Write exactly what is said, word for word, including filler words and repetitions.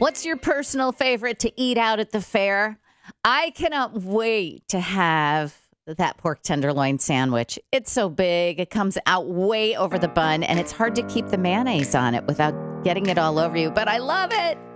What's your personal favorite to eat out at the fair? I cannot wait to have that pork tenderloin sandwich. It's so big. It comes out way over the bun, and it's hard to keep the mayonnaise on it without getting it all over you. But I love it.